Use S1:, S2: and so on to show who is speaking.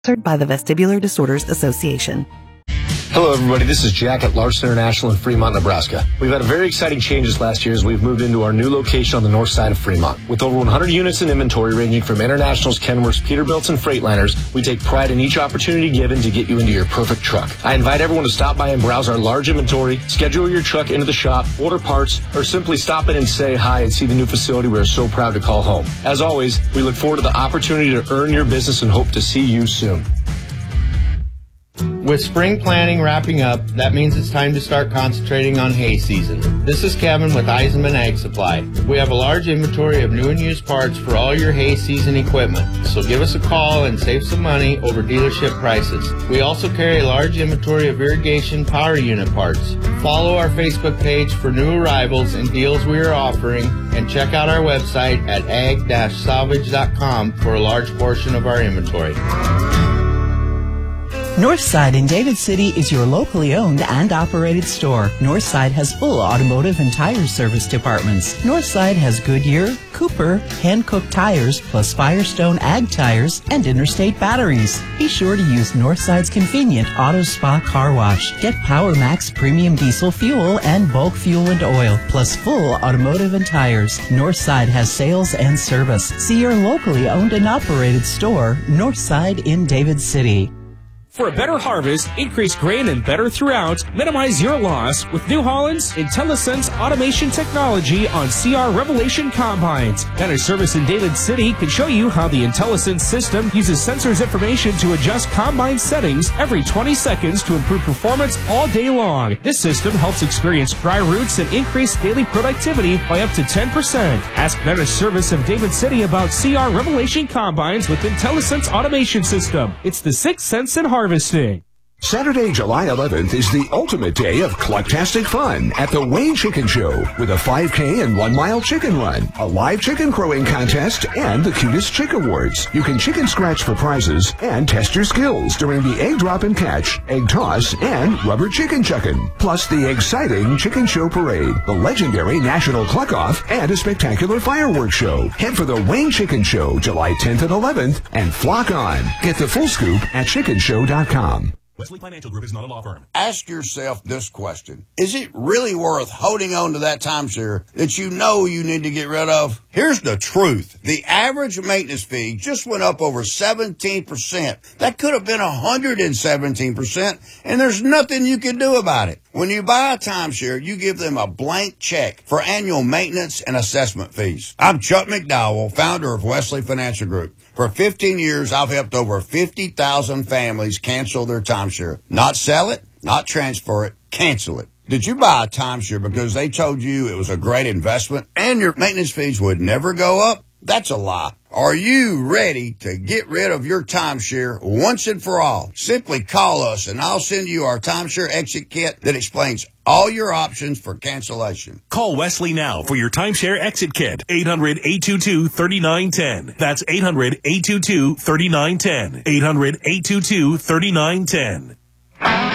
S1: Sponsored by the Vestibular Disorders Association.
S2: Hello, everybody. This is Jack at Larson International in Fremont, Nebraska. We've had a very exciting changes last year as we've moved into our new location on the north side of Fremont. With over 100 units in inventory ranging from Internationals, Kenworths, Peterbilts, and Freightliners, we take pride in each opportunity given to get you into your perfect truck. I invite everyone to stop by and browse our large inventory, schedule your truck into the shop, order parts, or simply stop in and say hi and see the new facility we are so proud to call home. As always, we look forward to the opportunity to earn your business and hope to see you soon.
S3: With spring planting wrapping up, that means it's time to start concentrating on hay season. This is Kevin with Eisenman Ag Supply. We have a large inventory of new and used parts for all your hay season equipment, so give us a call and save some money over dealership prices. We also carry a large inventory of irrigation power unit parts. Follow our Facebook page for new arrivals and deals we are offering, and check out our website at ag-salvage.com for a large portion of our inventory.
S4: Northside in David City is your locally owned and operated store. Northside has full automotive and tire service departments. Northside has Goodyear, Cooper, hand-cooked tires, plus Firestone Ag tires, and Interstate batteries. Be sure to use Northside's convenient Auto Spa car wash. Get Power Max premium diesel fuel and bulk fuel and oil, plus full automotive and tires. Northside has sales and service. See your locally owned and operated store, Northside in David City.
S5: For a better harvest, increase grain and better throughout, minimize your loss with New Holland's IntelliSense automation technology on CR Revelation combines. Better Service in David City can show you how the IntelliSense system uses sensors information to adjust combine settings every 20 seconds to improve performance all day long. This system helps experience dry roots and increase daily productivity by up to 10%. Ask Better Service of David City about CR Revelation combines with IntelliSense automation system. It's the sixth sense in harvesting.
S6: Saturday, July 11th is the ultimate day of clucktastic fun at the Wayne Chicken Show with a 5K and 1 mile chicken run, a live chicken crowing contest, and the cutest chick awards. You can chicken scratch for prizes and test your skills during the egg drop and catch, egg toss, and rubber chicken chuckin'. Plus the exciting chicken show parade, the legendary national cluck off, and a spectacular fireworks show. Head for the Wayne Chicken Show July 10th and 11th and flock on. Get the full scoop at chickenshow.com.
S7: Wesley Financial Group is not a law firm.
S8: Ask yourself this question. Is it really worth holding on to that timeshare that you know you need to get rid of? Here's the truth. The average maintenance fee just went up over 17%. That could have been 117%, and there's nothing you can do about it. When you buy a timeshare, you give them a blank check for annual maintenance and assessment fees. I'm Chuck McDowell, founder of Wesley Financial Group. For 15 years, I've helped over 50,000 families cancel their timeshare. Not sell it, not transfer it, cancel it. Did you buy a timeshare because they told you it was a great investment and your maintenance fees would never go up? That's a lie. Are you ready to get rid of your timeshare once and for all? Simply call us and I'll send you our timeshare exit kit that explains all your options for cancellation.
S7: Call Wesley now for your timeshare exit kit. 800-822-3910. That's 800-822-3910. 800-822-3910.